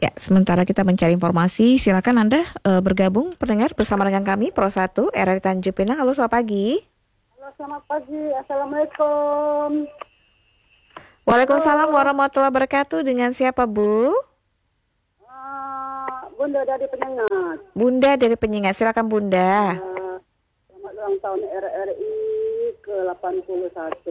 Ya, sementara kita mencari informasi, silakan Anda bergabung pendengar bersama dengan kami Pro 1 RRI Tanjung Pinang. Halo, selamat pagi. Halo, selamat pagi. Assalamualaikum. Waalaikumsalam Halo. warahmatullahi wabarakatuh. Dengan siapa, Bu? Bunda dari Penyengat. Bunda dari Penyengat. Silakan Bunda. Selamat ulang tahun RRI ke-81.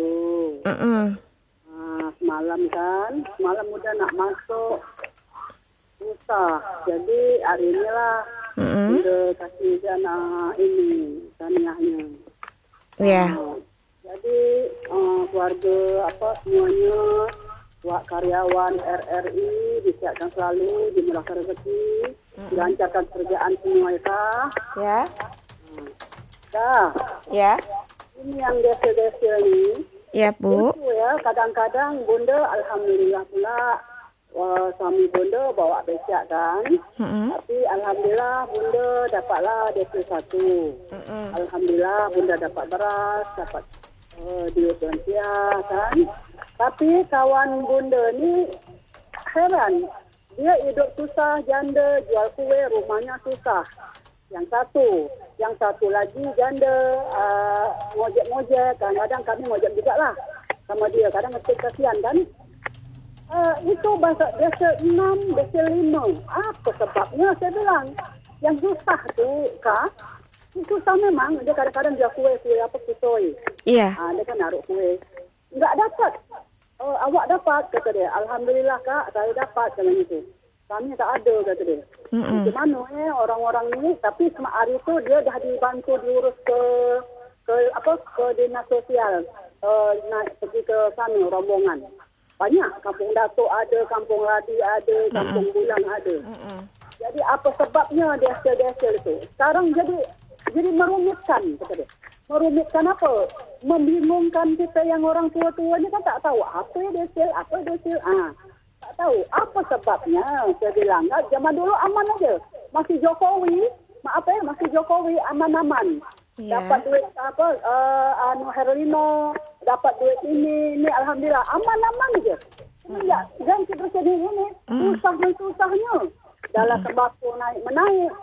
Semalam udah nak masuk susah. Jadi hari inilah Bunda kasih jana ini taniahnya. Ya. Jadi keluarga semuanya, buat karyawan RRI disiapkan selalu, dimurahkan rezeki, dilancarkan pekerjaan semua Ya. Dah. Ya. Ini yang desa-desa ini. Ya, Bu. Itu ya, kadang-kadang Bunda alhamdulillah pula suami Bunda bawa becak kan. Tapi alhamdulillah Bunda dapatlah desa 1. Alhamdulillah Bunda dapat beras, dapat duit lansia kan. Tapi kawan Bunda ni heran. Dia hidup susah, janda, jual kue, rumahnya susah. Yang satu lagi janda, ngojek-ngojek. Kadang-kadang kami ngojek juga lah sama dia. Kadang ngetik kasihan kan. Itu bahasa desa 6, desa 5. Apa sebabnya? Saya bilang, yang susah tu, Kak. Susah memang. Dia kadang-kadang jual kue kusoi. Iya. Dia kan naruh kue. Enggak dapat. Awak dapat, kata dia. Alhamdulillah, Kak, saya dapat, kalau itu. Kami tak ada, kata dia. Gimana orang-orang ni, tapi hari itu dia dah dibantu diurus ke dinas sosial. Nak pergi ke sana, rombongan. Banyak, kampung Datuk ada, kampung Ladi ada, kampung Bulang ada. Jadi apa sebabnya desa-desa itu? Sekarang jadi merumitkan, kata dia. Merumitkan apa? Membingungkan kita yang orang tua-tua ni kan tak tahu apa desa. Tak tahu apa sebabnya. Saya bilang, zaman dulu aman aja. Masih Jokowi aman-aman. Yeah. Dapat duit Herlino, dapat duit ini alhamdulillah aman-aman aja. Semenjak ganti presiden ini susahnya. Dalam sembako naik-menaik.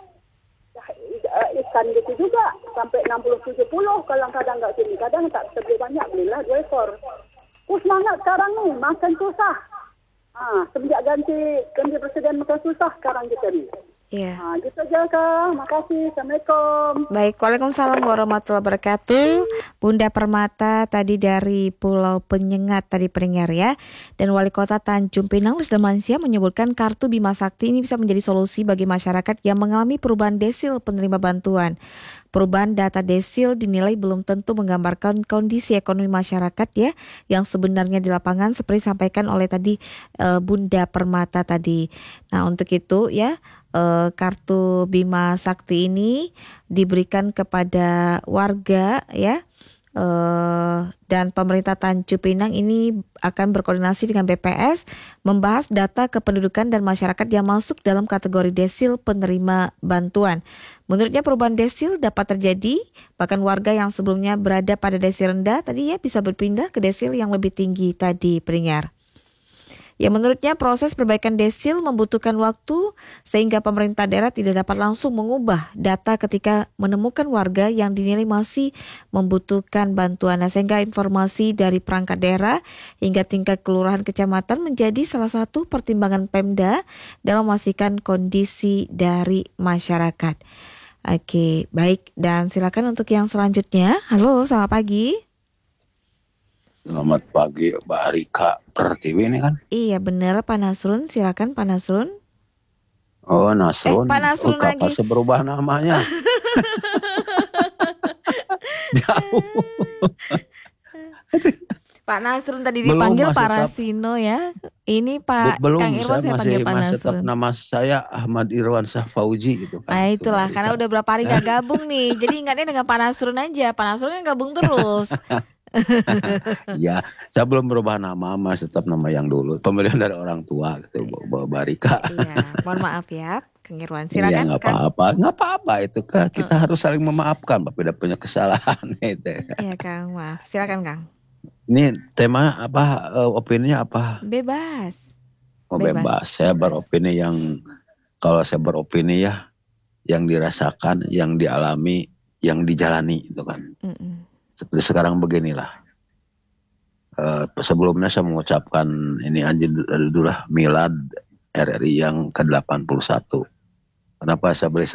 Ikan gitu juga sampai 60-70 kadang-kadang enggak sini. Kadang tak sedia banyak, belilah 2 ekor. Semangat sekarang ni makan susah. Semenjak ganti presiden makan susah sekarang kita ni. Iya. Gitu aja Kak. Makasih. Assalamualaikum. Baik, waalaikumsalam warahmatullahi wabarakatuh. Bunda Permata tadi dari Pulau Penyengat tadi pendengar ya. Dan Wali Kota Tanjung Pinang Rusda Mansyah menyebutkan kartu Bima Sakti ini bisa menjadi solusi bagi masyarakat yang mengalami perubahan desil penerima bantuan. Perubahan data desil dinilai belum tentu menggambarkan kondisi ekonomi masyarakat ya yang sebenarnya di lapangan seperti disampaikan oleh tadi Bunda Permata tadi. Nah, untuk itu ya kartu Bima Sakti ini diberikan kepada warga ya. Dan pemerintah Tanjung Pinang ini akan berkoordinasi dengan BPS membahas data kependudukan dan masyarakat yang masuk dalam kategori desil penerima bantuan. Menurutnya perubahan desil dapat terjadi, bahkan warga yang sebelumnya berada pada desil rendah tadi ya bisa berpindah ke desil yang lebih tinggi tadi pendengar. Ya, menurutnya proses perbaikan desil membutuhkan waktu sehingga pemerintah daerah tidak dapat langsung mengubah data ketika menemukan warga yang dinilai masih membutuhkan bantuan. Nah, sehingga informasi dari perangkat daerah hingga tingkat kelurahan kecamatan menjadi salah satu pertimbangan Pemda dalam memastikan kondisi dari masyarakat. Oke, baik, dan silakan untuk yang selanjutnya. Halo, selamat pagi. Selamat pagi Mbak Rika Pertiwi ini kan? Iya benar Pak Nasrun, silakan Pak Nasrun. Oh Nasrun, Pak Nasrun lagi. Kapan berubah namanya? Jauh. Pak Nasrun tadi dipanggil Pak Rasino ya. Ini Pak Kang Irwan saya panggil Pak Nasrun. Tetap nama saya Ahmad Irwan Syah Fauji gitu kan. Nah itulah karena udah berapa hari gak gabung nih. Jadi ingatnya dengan Pak Nasrun aja. Pak Nasrun kan gabung terus. Ya, saya belum berubah nama, Mas, tetap nama yang dulu. Pemberian dari orang tua gitu, Mbak Rika. Iya, mohon maaf ya, Kang Irwan. Silakan. Iya, nggak apa-apa itu kan kita harus saling memaafkan, beda punya kesalahan itu. Iya, Kang, maaf. Silakan, Kang. Ini tema apa? Opininya apa? Bebas. Mau bebas. Saya beropini kalau saya beropini ya, yang dirasakan, yang dialami, yang dijalani itu kan. Seperti sekarang beginilah. Sebelumnya saya mengucapkan ini aja dulu lah milad RRI yang ke-81. Kenapa saya beri